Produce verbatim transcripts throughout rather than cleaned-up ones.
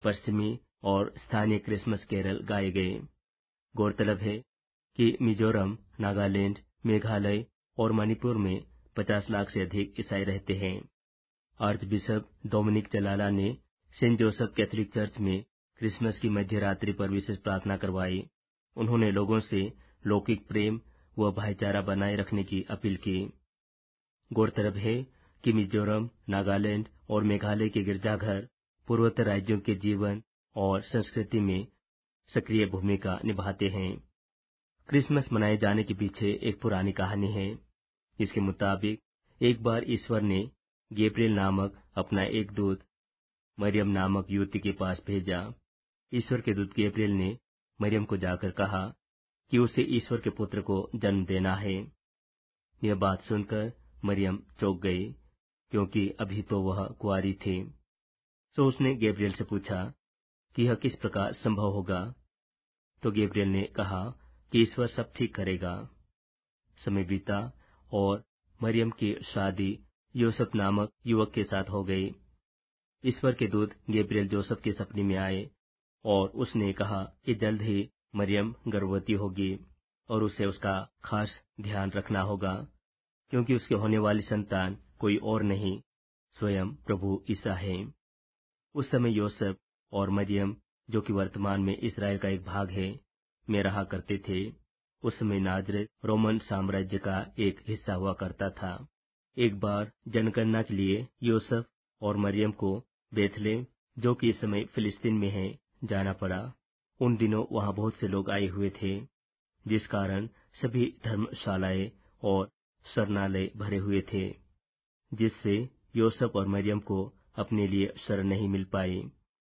पश्चिमी और स्थानीय क्रिसमस कैरल गाए गए। गौरतलब है कि मिजोरम, नागालैंड, मेघालय और मणिपुर में पचास लाख से अधिक ईसाई रहते हैं। आर्च बिशप डोमिनिक जलाला ने सेंट जोसेफ कैथोलिक चर्च में क्रिसमस की मध्य रात्रि पर विशेष प्रार्थना करवाई। उन्होंने लोगों से लौकिक प्रेम व भाईचारा बनाए रखने की अपील की। गौरतलब है कि मिजोरम, नागालैंड और मेघालय के गिरजाघर पूर्वोत्तर राज्यों के जीवन और संस्कृति में सक्रिय भूमिका निभाते हैं। क्रिसमस मनाए जाने के पीछे एक पुरानी कहानी है। इसके मुताबिक एक बार ईश्वर ने गैब्रिएल नामक अपना एक दूत मरियम नामक युवती के पास भेजा। ईश्वर के दूत गैब्रिएल ने मरियम को जाकर कहा कि उसे ईश्वर के पुत्र को जन्म देना है। यह बात सुनकर मरियम चौंक गई, क्योंकि अभी तो वह कुंवारी थी। तो उसने गैब्रिएल से पूछा कि यह किस प्रकार संभव होगा। तो गैब्रिएल ने कहा कि ईश्वर सब ठीक करेगा। समय बीता और मरियम की शादी योसेफ नामक युवक के साथ हो गई। ईश्वर के दूत गैब्रिएल जोसेफ के सपने में आए और उसने कहा कि जल्द ही मरियम गर्भवती होगी और उसे उसका खास ध्यान रखना होगा, क्योंकि उसके होने वाली संतान कोई और नहीं, स्वयं प्रभु ईसा है। उस समय योसेफ और मरियम, जो कि वर्तमान में इसराइल का एक भाग है, में रहा करते थे। उस समय नाजरेत रोमन साम्राज्य का एक हिस्सा हुआ करता था। एक बार जनगणना के लिए योसेफ और मरियम को बेथलेम, जो कि इस समय फिलिस्तीन में है, जाना पड़ा। उन दिनों वहां बहुत से लोग आए हुए थे, जिस कारण सभी धर्मशालाएं और शरणालय भरे हुए थे, जिससे योसेफ और मरियम को अपने लिए शरण नहीं मिल पाई।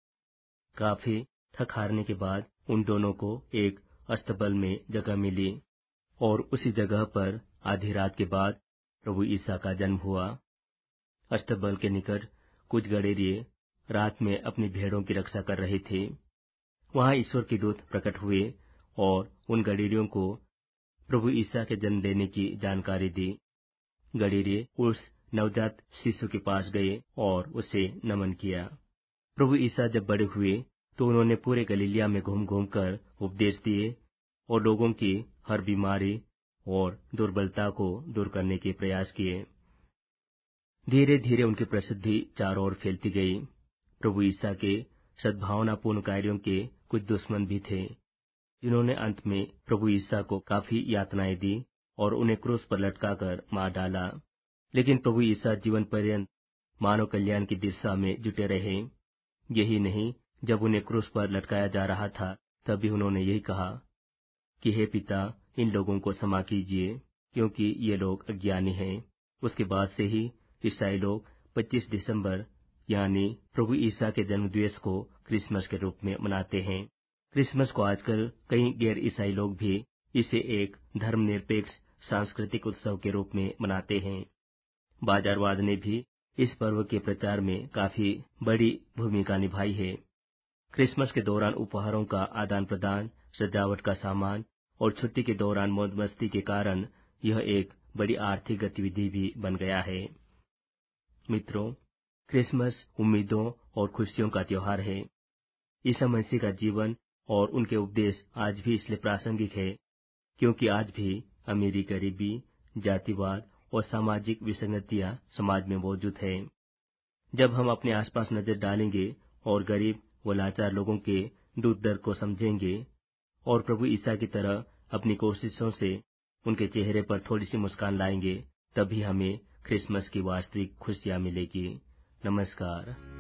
काफी थक हारने के बाद उन दोनों को एक अस्तबल में जगह मिली और उसी जगह पर आधी रात के बाद प्रभु ईसा का जन्म हुआ। अस्तबल के निकट कुछ गडेरिये रात में अपनी भेड़ों की रक्षा कर रहे थे। वहां ईश्वर के दूत प्रकट हुए और उन गडेरियों को प्रभु ईसा के जन्म देने की जानकारी दी। गडेरिये उस नवजात शिशु के पास गए और उसे नमन किया। प्रभु ईसा जब बड़े हुए तो उन्होंने पूरे गलीलिया में घूम घूम कर उपदेश दिए और लोगों की हर बीमारी और दुर्बलता को दूर करने के प्रयास किए। धीरे धीरे उनकी प्रसिद्धि चारों ओर फैलती गई। प्रभु ईसा के सद्भावनापूर्ण कार्यों के कुछ दुश्मन भी थे, जिन्होंने अंत में प्रभु ईसा को काफी यातनाएं दी और उन्हें क्रूस पर लटकाकर मार डाला। लेकिन प्रभु ईसा जीवन पर्यंत मानव कल्याण की दिशा में जुटे रहे। यही नहीं, जब उन्हें क्रूस पर लटकाया जा रहा था तभी उन्होंने यही कहा कि हे पिता, इन लोगों को क्षमा कीजिए, क्योंकि ये लोग अज्ञानी हैं। उसके बाद से ही ईसाई लोग पच्चीस दिसंबर यानी प्रभु ईसा के जन्म दिवस को क्रिसमस के रूप में मनाते हैं। क्रिसमस को आजकल कई गैर ईसाई लोग भी इसे एक धर्मनिरपेक्ष सांस्कृतिक उत्सव के रूप में मनाते हैं। बाजारवाद ने भी इस पर्व के प्रचार में काफी बड़ी भूमिका निभाई है। क्रिसमस के दौरान उपहारों का आदान प्रदान, सजावट का सामान और छुट्टी के दौरान मौज मस्ती के कारण यह एक बड़ी आर्थिक गतिविधि भी बन गया है। मित्रों, क्रिसमस उम्मीदों और खुशियों का त्योहार है। ईसा मसीह का जीवन और उनके उपदेश आज भी इसलिए प्रासंगिक है, क्योंकि आज भी अमीरी गरीबी, जातिवाद और सामाजिक विसंगतियां समाज में मौजूद है। जब हम अपने आसपास नजर डालेंगे और गरीब व लाचार लोगों के दुख दर्द को समझेंगे और प्रभु ईसा की तरह अपनी कोशिशों से उनके चेहरे पर थोड़ी सी मुस्कान लाएंगे, तभी हमें क्रिसमस की वास्तविक खुशियां मिलेगी। नमस्कार।